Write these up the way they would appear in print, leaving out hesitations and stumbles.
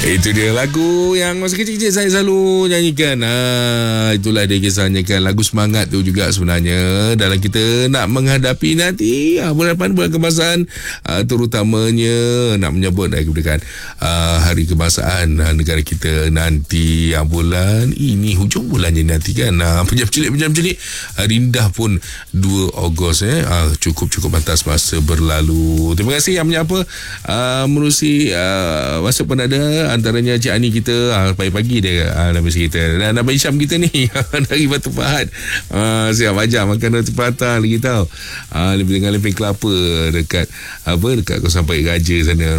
Itu dia lagu yang masa kecil-kecil saya selalu nyanyikan. Itulah dia kisahnya kan. Lagu semangat tu juga sebenarnya dalam kita nak menghadapi nanti bulan depan, bulan kebangsaan, terutamanya nak menyambut kemerdekaan, hari kebangsaan negara kita nanti, bulan ini, hujung bulannya nanti kan. Pejam celik rindah pun 2 Ogos cukup pantas masa berlalu. Terima kasih yang menyapa menerusi masa pun ada, antaranya Cik Ani kita pagi-pagi dia nama kita, dan Abang Isyam kita ni dari Batu Pahat, siap ajar makan roti prata lagi tau, lebih dengan leping kelapa dekat kawasan Pait Raja sana.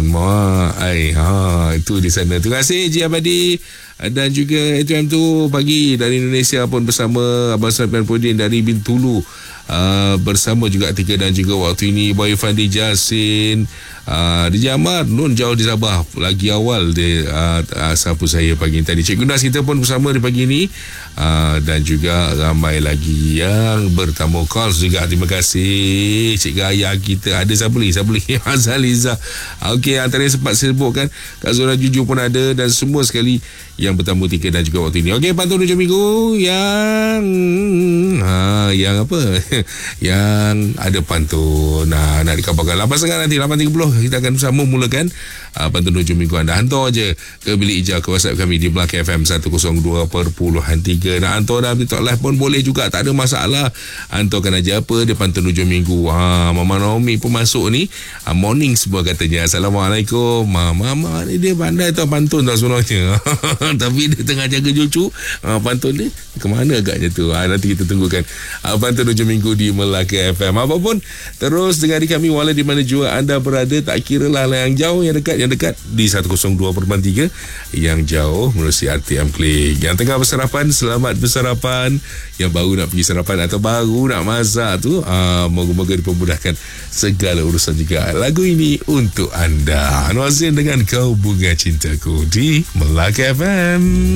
Itu di sana. Terima kasih Cik Abadi. Dan juga ATM tu pagi dari Indonesia pun bersama Abang Safian Pudin dari Bintulu, bersama juga Atika dan juga waktu ini Boy Fandi Jasin, di Jamar Nun jauh di Sabah, lagi awal dia sapu saya pagi tadi. Cik Gunas kita pun bersama di pagi ini, dan juga ramai lagi yang bertamu calls juga. Terima kasih Cik Gaya kita, ada Sabli Azaliza. Okey, antara yang sempat saya sebutkan, Kak Zura Juju pun ada, dan semua sekali yang bertamu tiket dan juga waktu ini. Okey, pantun hujung minggu yang apa yang ada pantun nak dikabarkan 8.30 nanti 8.30 kita akan bersama mulakan pantun hujung minggu. Anda hantar je ke bilik ijaz, ke WhatsApp kami di Melaka FM 102.3. Nak hantar dalam TikTok live pun boleh juga, tak ada masalah. Hantarkan aja apa dia pantun hujung minggu. Mama Naomi pun masuk ni, morning semua katanya. Assalamualaikum. Mama ni dia pandai tau pantun tau sebenarnya. Tapi dia tengah jaga cucu, pantun dia ke mana agaknya tu. Nanti kita tunggukan pantun hujung minggu di Melaka FM. Apapun, terus dengari kami walau di mana jua anda berada, tak kira lah yang jauh, yang dekat di 102.3, yang jauh melalui RTM Klik. Yang tengah bersarapan, selamat bersarapan. Yang baru nak pergi sarapan atau baru nak masak tu, moga-moga dipermudahkan segala urusan juga. Lagu ini untuk anda, Anwar Zain dengan Kau Bunga Cintaku di Melaka FM.